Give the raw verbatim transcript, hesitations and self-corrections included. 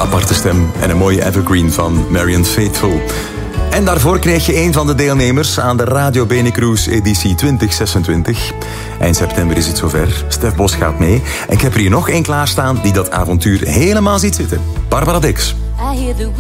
aparte stem en een mooie evergreen van Marianne Faithfull. En daarvoor kreeg je een van de deelnemers aan de Radio Benecruise editie twintig zesentwintig. Eind september is het zover. Stef Bos gaat mee. En ik heb er hier nog één klaarstaan die dat avontuur helemaal ziet zitten. Barbara Dix.